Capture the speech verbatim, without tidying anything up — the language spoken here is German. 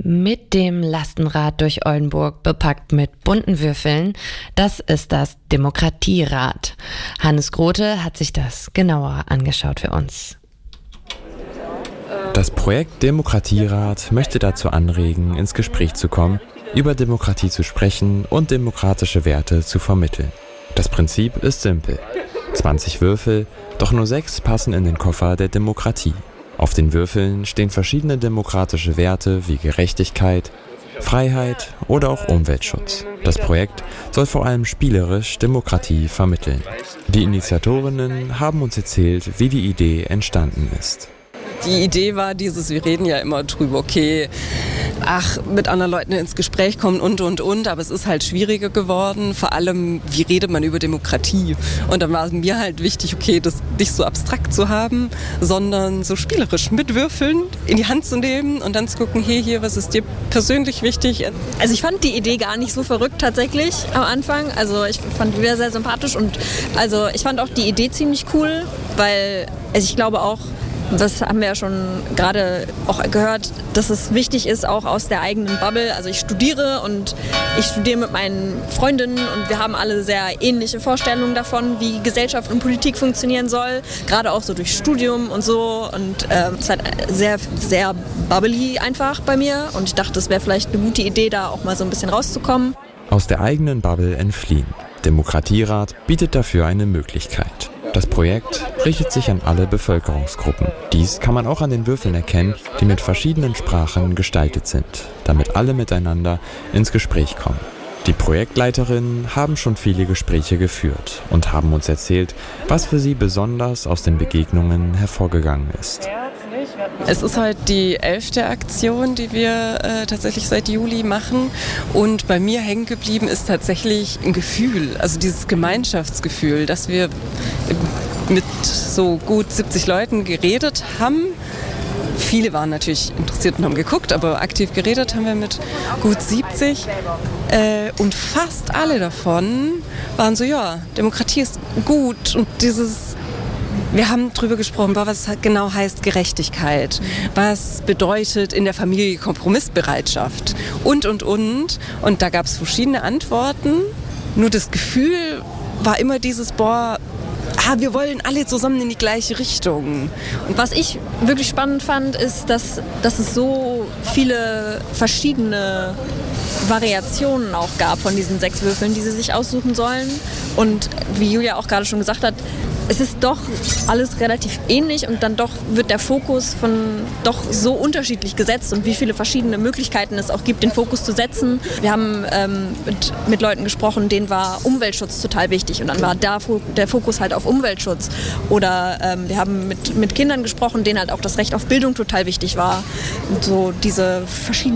Mit dem Lastenrad durch Oldenburg, bepackt mit bunten Würfeln, das ist das Demokratierad. Hannes Grote hat sich das genauer angeschaut für uns. Das Projekt Demokratierad möchte dazu anregen, ins Gespräch zu kommen, über Demokratie zu sprechen und demokratische Werte zu vermitteln. Das Prinzip ist simpel. zwanzig Würfel, doch nur sechs passen in den Koffer der Demokratie. Auf den Würfeln stehen verschiedene demokratische Werte wie Gerechtigkeit, Freiheit oder auch Umweltschutz. Das Projekt soll vor allem spielerisch Demokratie vermitteln. Die Initiatorinnen haben uns erzählt, wie die Idee entstanden ist. Die Idee war dieses, wir reden ja immer drüber, okay, ach, mit anderen Leuten ins Gespräch kommen und, und, und, aber es ist halt schwieriger geworden, vor allem, wie redet man über Demokratie? Und dann war mir halt wichtig, okay, das nicht so abstrakt zu haben, sondern so spielerisch mit Würfeln in die Hand zu nehmen und dann zu gucken, hey, hier, was ist dir persönlich wichtig? Also ich fand die Idee gar nicht so verrückt tatsächlich am Anfang, also ich fand die sehr, sehr sympathisch und also ich fand auch die Idee ziemlich cool, weil also ich glaube auch, das haben wir ja schon gerade auch gehört, dass es wichtig ist, auch aus der eigenen Bubble. Also ich studiere und ich studiere mit meinen Freundinnen und wir haben alle sehr ähnliche Vorstellungen davon, wie Gesellschaft und Politik funktionieren soll. Gerade auch so durch Studium und so. Und ähm, es ist halt sehr, sehr bubbly einfach bei mir. Und ich dachte, es wäre vielleicht eine gute Idee, da auch mal so ein bisschen rauszukommen. Aus der eigenen Bubble entfliehen. Demokratierad bietet dafür eine Möglichkeit. Das Projekt richtet sich an alle Bevölkerungsgruppen. Dies kann man auch an den Würfeln erkennen, die mit verschiedenen Sprachen gestaltet sind, damit alle miteinander ins Gespräch kommen. Die Projektleiterinnen haben schon viele Gespräche geführt und haben uns erzählt, was für sie besonders aus den Begegnungen hervorgegangen ist. Es ist heute die elfte Aktion, die wir äh, tatsächlich seit Juli machen. Und bei mir hängen geblieben ist tatsächlich ein Gefühl, also dieses Gemeinschaftsgefühl, dass wir mit so gut siebzig Leuten geredet haben. Viele waren natürlich interessiert und haben geguckt, aber aktiv geredet haben wir mit gut siebzig. Äh, und fast alle davon waren so, ja, Demokratie ist gut und dieses... Wir haben darüber gesprochen, was genau heißt Gerechtigkeit, was bedeutet in der Familie Kompromissbereitschaft und, und, und. Und da gab es verschiedene Antworten. Nur das Gefühl war immer dieses, boah, ah, wir wollen alle zusammen in die gleiche Richtung. Und was ich wirklich spannend fand, ist, dass, dass es so viele verschiedene Variationen auch gab von diesen sechs Würfeln, die sie sich aussuchen sollen. Und wie Julia auch gerade schon gesagt hat, es ist doch alles relativ ähnlich und dann doch wird der Fokus von doch so unterschiedlich gesetzt und wie viele verschiedene Möglichkeiten es auch gibt, den Fokus zu setzen. Wir haben ähm, mit, mit Leuten gesprochen, denen war Umweltschutz total wichtig und dann war da der Fokus halt auf Umweltschutz. Oder ähm, wir haben mit, mit Kindern gesprochen, denen halt auch das Recht auf Bildung total wichtig war. Und so diese verschiedenen